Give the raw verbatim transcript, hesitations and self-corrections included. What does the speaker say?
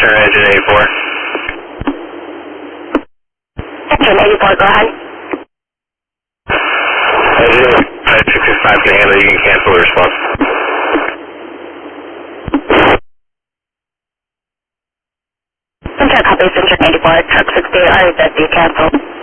Center engine eighty-four. Engine eighty-four, go ahead. Engine six six five can handle, you can cancel the response. Center copies, engine eighty-four, truck sixty-eight, R Z D canceled.